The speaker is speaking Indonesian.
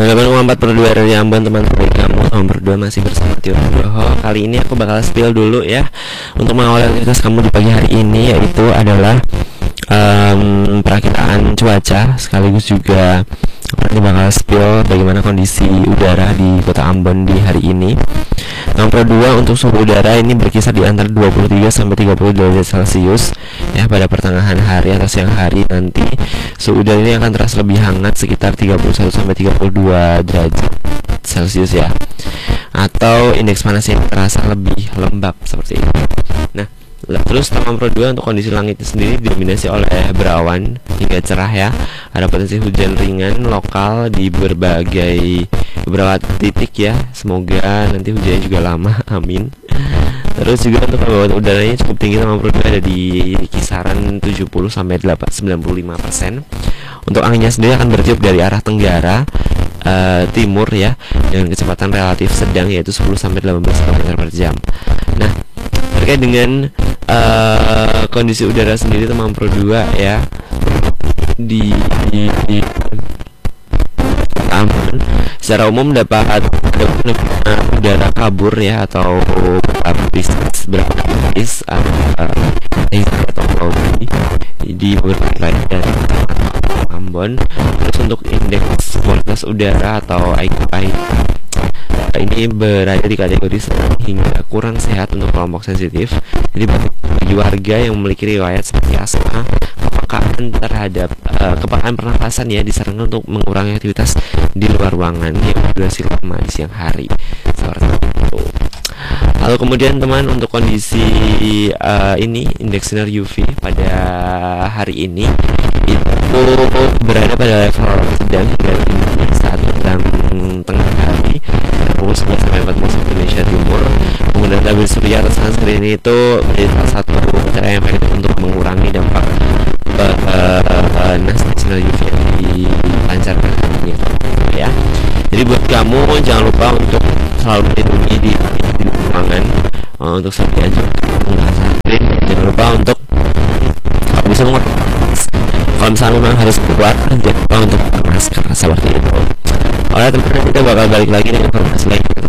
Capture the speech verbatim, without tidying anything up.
Teman-teman, empat per dua dari Ambon, teman terbaik kamu. Teman berdua masih bersama Tio Nugroho. Kali ini aku bakal spill dulu ya untuk mengawali aktivitas kamu di pagi hari ini, yaitu adalah um, perakiraan cuaca, sekaligus juga nanti bakal spill bagaimana kondisi udara di kota Ambon di hari ini. Nomor dua, untuk suhu udara ini berkisar di antara dua puluh tiga sampai tiga puluh derajat Celcius ya pada pertengahan hari atau siang hari nanti. Suhu udara ini akan terasa lebih hangat sekitar tiga puluh satu sampai tiga puluh dua derajat Celcius ya. Atau indeks panas yang terasa lebih lembab seperti itu. Nah, terus nomor dua, untuk kondisi langit sendiri didominasi oleh berawan hingga cerah ya. Ada potensi hujan ringan lokal di berbagai beberapa titik ya. Semoga nanti hujannya juga lama, amin. Terus juga untuk kelembaban udaranya cukup tinggi, nomor dua ada di kisaran tujuh puluh sampai sembilan puluh lima persen. Untuk anginnya sendiri akan bertiup dari arah tenggara uh, timur ya, dengan kecepatan relatif sedang yaitu sepuluh sampai delapan belas kilometer per jam. Nah, terkait dengan uh, kondisi udara sendiri teman pro dua ya di, di, di Ambon secara umum dapat ada udara kabur ya atau berlapis berlapis atau lobby di beberapa wilayah dari Ambon. Terus untuk indeks kualitas udara atau A Q I ini berada di kategori sedang hingga kurang sehat untuk kelompok sensitif. Jadi bagi warga yang memiliki riwayat seperti asma, kepekaan terhadap uh, kepekaan pernafasan ya, disarankan untuk mengurangi aktivitas di luar ruangan yang berdurasi lama di siang hari seperti itu. Lalu kemudian teman, untuk kondisi uh, ini indeks sinar U V pada hari ini itu berada pada level sedang hingga tinggi saat dalam tengah hari pukul sebelas sampai empat puluh Indonesia Timur. Penggunaan tabir surya atau sunscreen itu menjadi salah satu cara yang efektif untuk mengurangi dampak panas uh, sinar U V yang dipancarkan ini ya. Jadi buat kamu jangan lupa untuk selalu melindungi di, di ruangan uh, untuk sedia aja menggunakan sunscreen. Jangan lupa untuk kalau bisa mengurangi, kalau misalnya memang harus keluar jangan lupa untuk pakai masker seperti itu. Oleh teman-teman, kita bakal balik lagi dengan informasi lain.